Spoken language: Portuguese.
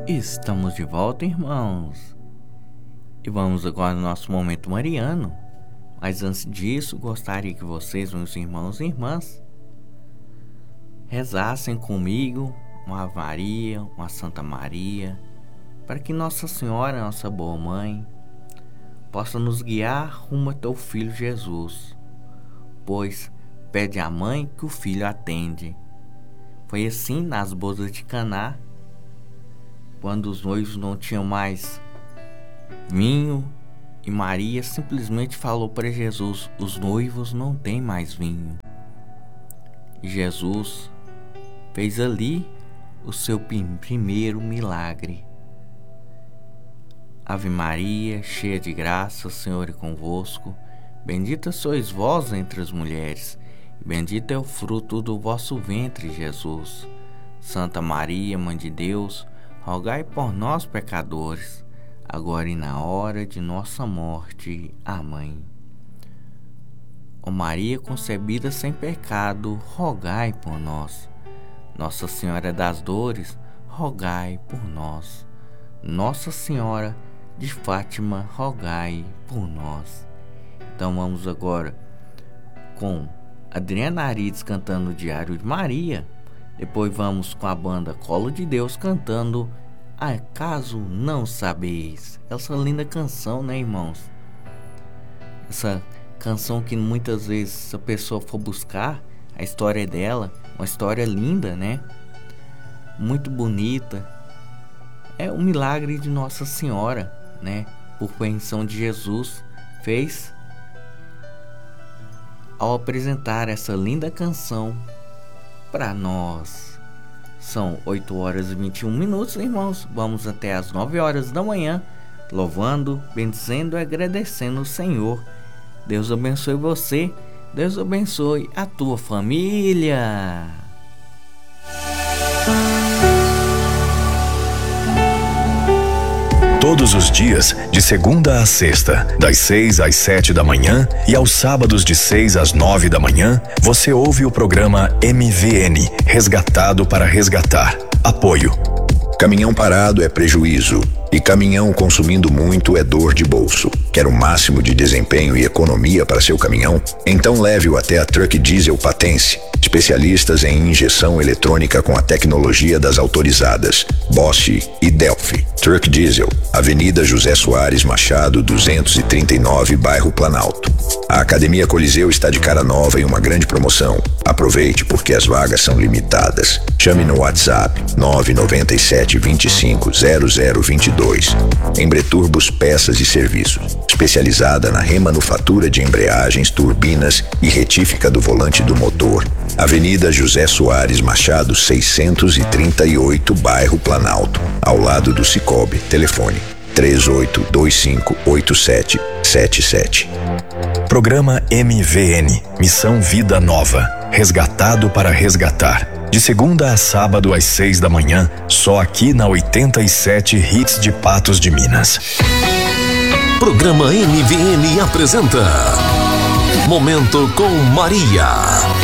Estamos de volta, irmãos, e vamos agora no nosso momento mariano. Mas antes disso, gostaria que vocês, meus irmãos e irmãs, rezassem comigo uma Ave Maria, uma Santa Maria, para que Nossa Senhora, nossa boa mãe, possa nos guiar rumo a teu Filho Jesus, pois pede à mãe que o filho atende. Foi assim nas bodas de Caná, quando os noivos não tinham mais vinho, e Maria simplesmente falou para Jesus: os noivos não têm mais vinho. E Jesus fez ali o seu primeiro milagre. Ave Maria, cheia de graça, o Senhor é convosco. Bendita sois vós entre as mulheres, e bendito é o fruto do vosso ventre, Jesus. Santa Maria, Mãe de Deus, rogai por nós, pecadores, agora e na hora de nossa morte. Amém. Ó Maria concebida sem pecado, rogai por nós. Nossa Senhora das Dores, rogai por nós. Nossa Senhora de Fátima, rogai por nós. Então vamos agora com Adriana Arides cantando o Diário de Maria. Depois vamos com a banda Colo de Deus cantando Acaso Não Sabeis. Essa linda canção, né, irmãos? Essa canção que muitas vezes, se a pessoa for buscar a história dela, uma história linda, né? Muito bonita. É um milagre de Nossa Senhora, né? Por permissão de Jesus, fez ao apresentar essa linda canção para nós. São 8 horas e 21 minutos, irmãos. Vamos até as 9 horas da manhã, louvando, bendizendo e agradecendo o Senhor. Deus abençoe você, Deus abençoe a tua família. Todos os dias, de segunda a sexta, das 6 às 7 da manhã e aos sábados de 6 às 9 da manhã, você ouve o programa MVN, Resgatado para Resgatar. Apoio. Caminhão parado é prejuízo e caminhão consumindo muito é dor de bolso. Quer o máximo de desempenho e economia para seu caminhão? Então leve-o até a Truck Diesel Patense, especialistas em injeção eletrônica com a tecnologia das autorizadas Bosch e Delphi. Truck Diesel, Avenida José Soares Machado, 239, bairro Planalto. A Academia Coliseu está de cara nova em uma grande promoção. Aproveite porque as vagas são limitadas. Chame no WhatsApp 997 25 0022. Embreturbos Peças e Serviços, especializada na remanufatura de embreagens, turbinas e retífica do volante do motor. Avenida José Soares Machado, 638, bairro Planalto, ao lado do Cicobi. Telefone 38258777. Programa MVN, Missão Vida Nova, Resgatado para Resgatar. De segunda a sábado às 6 da manhã, só aqui na 87 Hits de Patos de Minas. Programa MVN apresenta Momento com Maria.